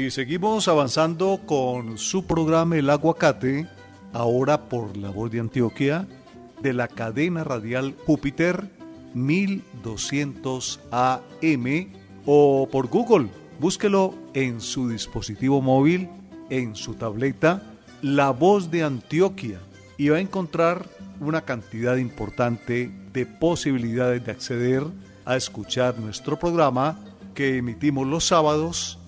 Y seguimos avanzando con su programa El Aguacate, ahora por La Voz de Antioquia, de la cadena radial Júpiter 1200 AM o por Google. Búsquelo en su dispositivo móvil, en su tableta, La Voz de Antioquia, y va a encontrar una cantidad importante de posibilidades de acceder a escuchar nuestro programa que emitimos los sábados